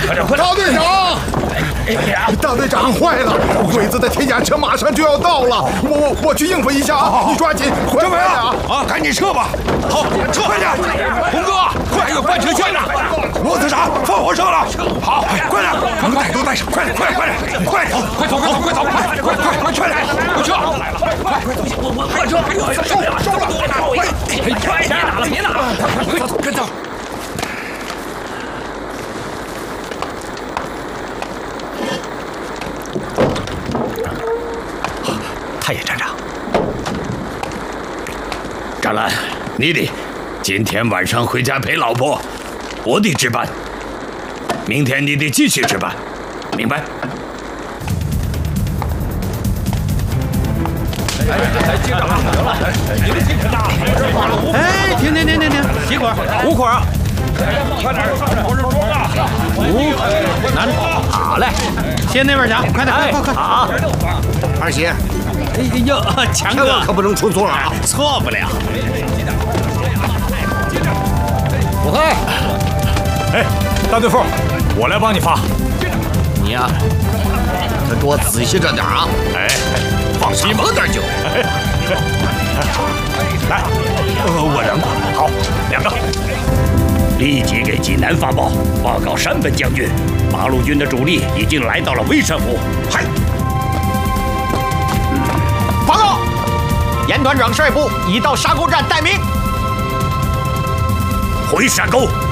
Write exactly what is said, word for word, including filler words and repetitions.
快点快点！ 大队长，大队长，坏了！鬼子的铁甲车马上就要到了，我我我去应付一下啊！你抓紧，快点啊！ 啊，赶紧撤吧！好，撤！快点！红哥，快有半车线呢！罗子长，放火车了！好，快点，把带都带上！快点，快点，快点，快点！快走，快走，快走！快快快快快点！快撤！快！我我快撤！哎呦，收了收了！快别打了，别打了！快走，快走！ 太爷站长， 张兰，你的今天晚上回家陪老婆，我得值班。明天你得继续值班，明白？ 哎，机长，得了，你们进去吧。 哎，停停停停停，几捆？五捆啊！ 快点，同志说吧。 五，拿着。好嘞，先那边讲，快点，快快快！好， 二喜， 哎呦，强哥可不能出错啊！ 错不了。 我看， 哎，大队副，我来帮你发。 你呀，可给我仔细着点啊！ 哎，放心吧， 喝点酒。 来，呃，我两捆，好，两个。 立即给济南发报，报告山本将军，八路军的主力已经来到了威山府。 嗨， 报告，严团长率部已到沙沟站待命。 回山沟。